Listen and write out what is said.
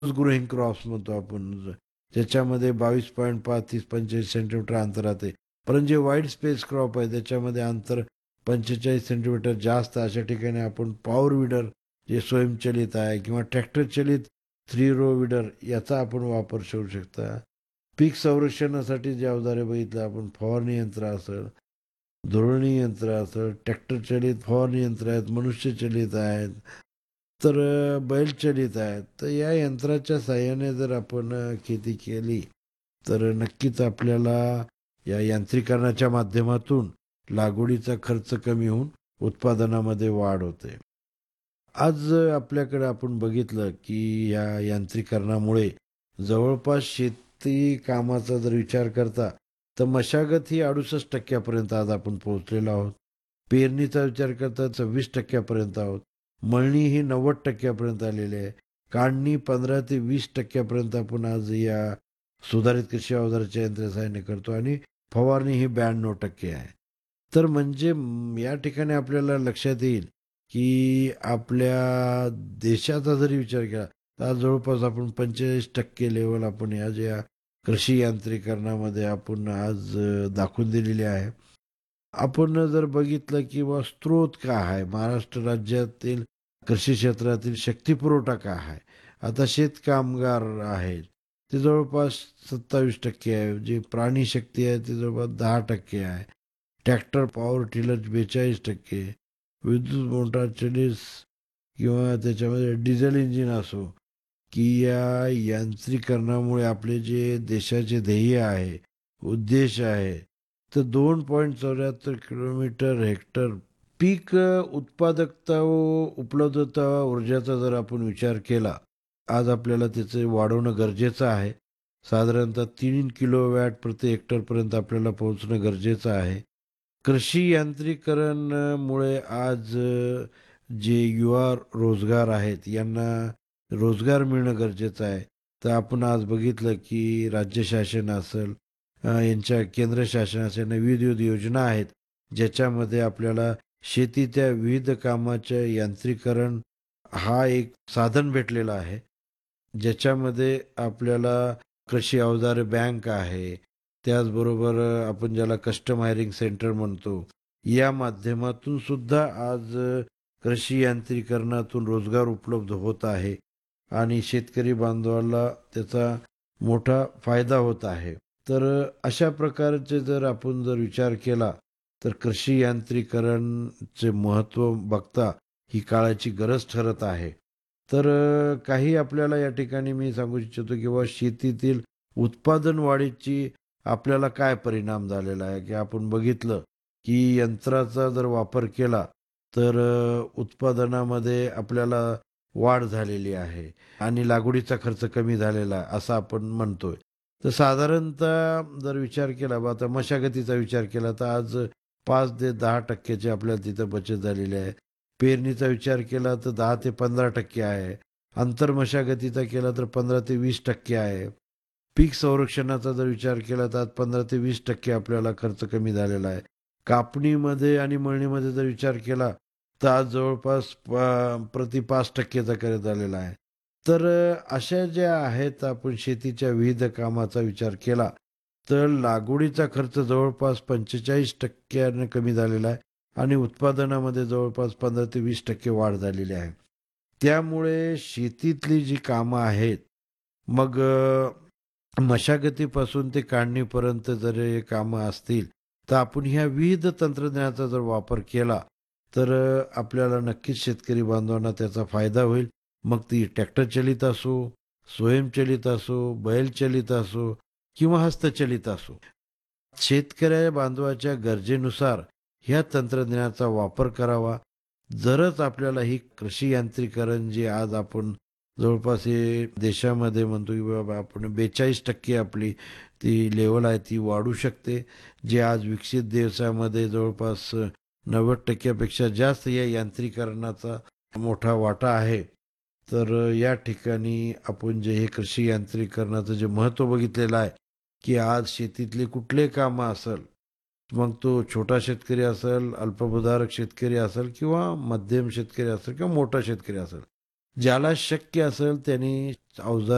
Growing crops म्हणतो आपण ज्याच्यामध्ये 22.5 30-45 सेंटीमीटर अंतरात आहे. परंतु जे वाईड स्पेस क्रॉप आहे त्याच्यामध्ये अंतर 45 सेंटीमीटर जास्त अशा ठिकाणी आपण पॉवर विडर जे स्वयंचलित आहे किंवा ट्रॅक्टर चलित 3 रो विडर याचा आपण वापर करू शकता. पीक संरक्षणासाठी जे अवजारे बघितलं आपण फवारणी यंत्र असेल, धुळणी यंत्र असेल, ट्रॅक्टर चलित फवारणी यंत्र आहेत, मनुष्यचलित आहेत, तर बैलचलित आहेत. तर या यंत्राच्या साहाय्याने जर आपण शेती केली, तर नक्कीच आपल्याला या यांत्रिकरणाच्या माध्यमातून लागवडीचा खर्च कमी होऊन उत्पादनामध्ये वाढ होते. आज आपल्याकडे आपण बघितलं, की या यांत्रिकरणामुळे जवळपास शेती कामाचा जर विचार करता, तर मशागत ही 68% पर्यंत आज आपण पोहोचलेलो आहोत. पेरणीचा विचार करता 26% पर्यंत आहोत. मळणी ही 90% पर्यंत आलेली आहे. काढणी 15 ते 20% पर्यंत आपण आज या सुधारित कृषी अवजाराच्या यंत्रसाहाय्याने करतो आणि फवारणी ही 92% आहे. तर म्हणजे या ठिकाणी आपल्याला लक्षात येईल, की आपल्या देशाचा जरी विचार केला, तर आज जवळपास आपण 45% लेव्हल आपण या ज्या कृषी यांत्रिकरणामध्ये आपण आज दाखवून दिलेली आहे. आपण जर बघितलं की बुवा स्रोत काय आहे? महाराष्ट्र राज्यातील कृषी क्षेत्रातील शक्तीपुरवठा काय आहे? आता शेतकामगार आहेत, ते जवळपास 27% आहे. जे प्राणी शक्ती आहे, ते जवळपास 10% आहे. ट्रॅक्टर, पॉवर टिलर 42%, विद्युत मोटार चलित किंवा त्याच्यामध्ये डिझेल इंजिन असो, की या यांत्रिकरणामुळे आपले जे देशाचे ध्येय आहे, उद्देश आहे, तर 2.74 किलोमीटर हेक्टर पीक उत्पादकता व उपलब्धता ऊर्जाचा जर आपण विचार केला, आज आपल्याला त्याचे वाढवणं गरजेचं आहे. साधारणतः 3 किलोवॅट प्रति हेक्टरपर्यंत आपल्याला पोहोचणं गरजेचं आहे. कृषी यांत्रिकरणमुळे आज जे युवा रोजगार आहेत, यांना रोजगार मिळणं गरजेचं आहे. तर आपण आज बघितलं की राज्य शासन असेल, यांच्या केंद्र शासनाच्या विविध योजना आहेत, ज्याच्यामध्ये आपल्याला शेतीच्या विविध कामाचे यांत्रिकरण हा एक साधन भेटलेलं आहे. ज्याच्यामध्ये आपल्याला कृषी अवजार बँक आहे. त्याचबरोबर आपण ज्याला कस्टम हायरिंग सेंटर म्हणतो, या माध्यमातून सुद्धा आज कृषी यांत्रिकरणातून रोजगार उपलब्ध होत आहे आणि शेतकरी बांधवाला त्याचा मोठा फायदा होत आहे. तर अशा प्रकारचे जर आपण जर विचार केला, तर कृषी यांत्रिकरणचे महत्त्व बघता ही काळाची गरज ठरत आहे. तर काही आपल्याला या ठिकाणी मी सांगू इच्छितो की बुवा शेतीतील उत्पादन वाढीची आपल्याला काय परिणाम झालेला आहे, की आपण बघितलं की यंत्राचा जर वापर केला, तर उत्पादनामध्ये आपल्याला वाढ झालेली आहे आणि लागवडीचा खर्च कमी झालेला आहे, असं आपण म्हणतोय. तर साधारणतः जर विचार केला बा आता मशागतीचा विचार केला, तर आज 5 ते 10% ची आपल्याला तिथं बचत झालेली आहे. पेरणीचा विचार केला तर 10 ते 15% आहे. आंतर मशागतीचा केला तर 15 ते 20% आहे. पीक संरक्षणाचा जर विचार केला तर आज 15 ते 20% आपल्याला खर्च कमी झालेला आहे. कापणीमध्ये आणि मळणीमध्ये जर विचार केला तर आज जवळपास प्रति 5%चा कर झालेला आहे. तर अशा ज्या आहेत आपण शेतीच्या विविध कामाचा विचार केला, तर लागवडीचा खर्च जवळपास 45% कमी झालेला आहे आणि उत्पादनामध्ये जवळपास 15 ते 20% वाढ झालेली आहे. त्यामुळे शेतीतली जी कामं आहेत, मग मशागतीपासून ते काढणीपर्यंत जर हे कामं असतील, तर आपण ह्या विविध तंत्रज्ञानाचा जर वापर केला, तर आपल्याला नक्कीच शेतकरी बांधवांना त्याचा फायदा होईल. मग ती ट्रॅक्टर चलित असो, स्वयंचलित असो, बैलचलित असो किंवा हस्तचलित असो. शेतकऱ्या बांधवाच्या गरजेनुसार ह्या तंत्रज्ञानाचा वापर करावा. जरच आपल्याला ही कृषी यांत्रिकरण जे आज आपण जवळपास हे देशामध्ये म्हणतो की बाबा आपण 42% आपली ती लेवल आहे ती वाढू शकते. जे आज विकसित देशामध्ये जवळपास 90% पेक्षा जास्त या यांत्रिकरणाचा मोठा वाटा आहे. तर या ठिकाणी आपण जे हे कृषी यांत्रिकरणाचं जे महत्त्व बघितलेलं आहे, की आज शेतीतले कुठले कामं असेल, मग तो छोटा शेतकरी असेल, अल्पभूधारक शेतकरी असेल किंवा मध्यम शेतकरी असेल किंवा मोठा शेतकरी असेल. ज्याला शक्य असेल त्यांनी अवजार